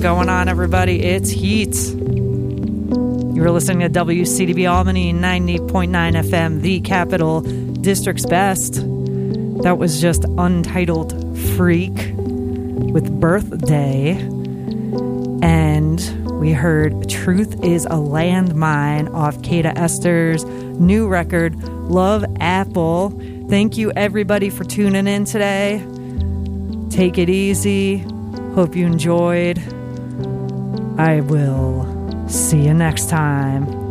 going on, everybody? It's Heat. You're listening to WCDB Albany 90.9 FM, the Capital District's best. That was just Untitled Freak with Birthday. And we heard Truth is a Landmine off Kata Esther's new record, Love Apple. Thank you, everybody, for tuning in today. Take it easy. Hope you enjoyed. I will see you next time.